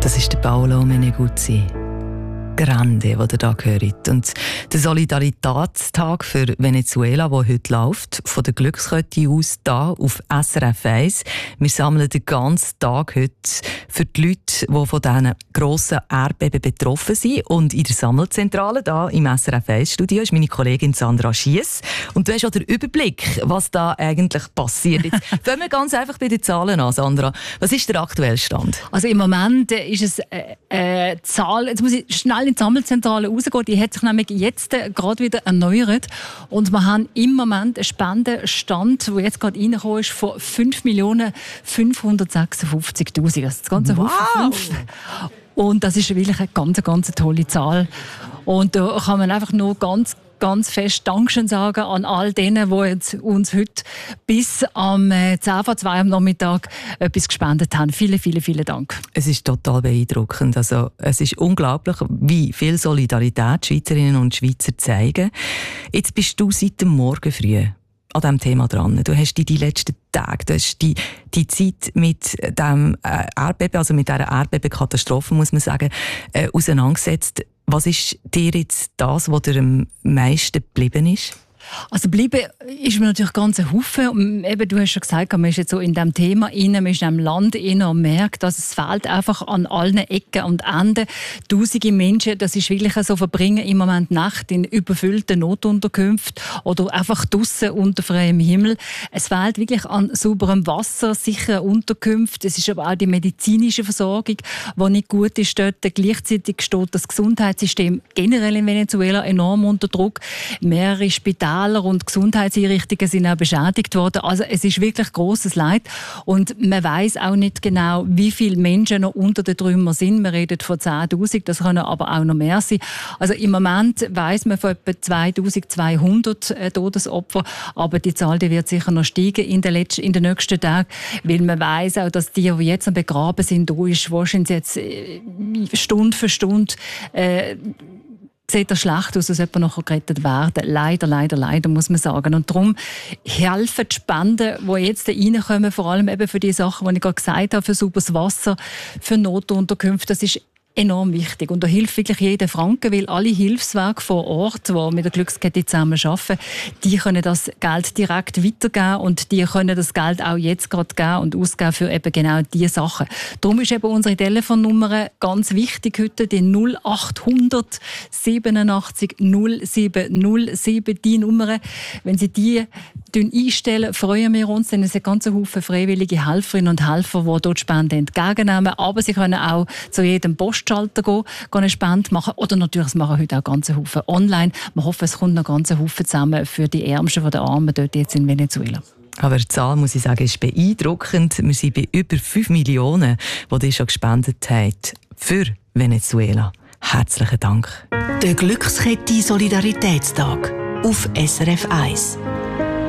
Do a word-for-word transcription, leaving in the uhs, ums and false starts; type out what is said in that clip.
Das ist der Paolo Meneguzzi. Grande, den ihr hier hört. Und der Solidaritätstag für Venezuela, der heute läuft, von der Glückskette aus hier auf S R F eins. Wir sammeln den ganzen Tag heute für die Leute, die von diesen grossen Erdbeben betroffen sind. Und in der Sammelzentrale hier im S R F eins Studio ist meine Kollegin Sandra Schiess. Und du hast auch den Überblick, was da eigentlich passiert. Jetzt fangen wir ganz einfach bei den Zahlen an, Sandra. Was ist der aktuelle Stand? Also im Moment ist es äh, äh, Zahl, jetzt muss ich schnell in die Sammelzentrale rausgehen, die hat sich nämlich jetzt äh, gerade wieder erneuert und wir haben im Moment einen Spendenstand, der jetzt gerade reingekommen ist, von fünf Millionen fünfhundertsechsundfünfzigtausend. Das ist das ganze Wow. Haufen. Und das ist wirklich eine ganz, ganz tolle Zahl. Und da kann man einfach nur ganz ganz fest Dankeschön sagen an all denen, die jetzt uns heute bis am zehn vor zwei am Nachmittag etwas gespendet haben. Vielen, vielen, vielen Dank. Es ist total beeindruckend. Also, es ist unglaublich, wie viel Solidarität Schweizerinnen und Schweizer zeigen. Jetzt bist du seit dem Morgen früh an diesem Thema dran. Du hast dich die letzten Tage, du hast die, die Zeit mit dem Erdbeben, also mit dieser Erdbebenkatastrophe, muss man sagen, äh, auseinandergesetzt. Was ist dir jetzt das, was dir am meisten geblieben ist? Also bleiben ist mir natürlich ganz ein Haufen. Eben, du hast schon gesagt, man ist jetzt so in diesem Thema rein, man ist in diesem Land rein und merkt, dass es fehlt einfach an allen Ecken und Enden. Tausende Menschen, das ist wirklich so, verbringen im Moment Nacht in überfüllten Notunterkünften oder einfach draussen unter freiem Himmel. Es fehlt wirklich an sauberem Wasser, sicheren Unterkünften. Es ist aber auch die medizinische Versorgung, die nicht gut ist dort. Gleichzeitig steht das Gesundheitssystem generell in Venezuela enorm unter Druck. Mehrere Spitäler und Gesundheitseinrichtungen sind auch beschädigt worden. Also es ist wirklich grosses Leid. Und man weiss auch nicht genau, wie viele Menschen noch unter den Trümmern sind. Wir reden von zehntausend, das können aber auch noch mehr sein. Also im Moment weiss man von etwa zweitausendzweihundert äh, Todesopfer. Aber die Zahl die wird sicher noch steigen in den, letzten, in den nächsten Tagen. Weil man weiss auch, dass die, die jetzt noch begraben sind, da ist wahrscheinlich jetzt äh, Stunde für Stunde äh, sieht das schlecht aus, als jemand noch gerettet werden. Leider, leider, leider, muss man sagen. Und darum helfen die Spenden, die jetzt reinkommen, vor allem eben für die Sachen, die ich gerade gesagt habe, für sauberes Wasser, für Notunterkünfte, das ist enorm wichtig. Und da hilft wirklich jeder Franken, weil alle Hilfswerke vor Ort, die mit der Glückskette zusammen arbeiten, die können das Geld direkt weitergeben und die können das Geld auch jetzt gerade geben und ausgeben für eben genau diese Sachen. Darum ist eben unsere Telefonnummer ganz wichtig heute, die null achthundert siebenundachtzig null sieben null sieben, die Nummer. Wenn Sie die einstellen, freuen wir uns, denn es sind ganz Haufen freiwillige Helferinnen und Helfer, die dort Spenden entgegennehmen. Aber Sie können auch zu jedem Postschalter gehen, eine Spende machen. Oder natürlich, es machen heute auch ganz Haufen online. Wir hoffen, es kommt noch ganz Haufen zusammen für die Ärmsten von den Armen dort jetzt in Venezuela. Aber die Zahl, muss ich sagen, ist beeindruckend. Wir sind bei über fünf Millionen, die ihr schon gespendet habt für Venezuela. Herzlichen Dank. Der Glückskette Solidaritätstag auf S R F eins.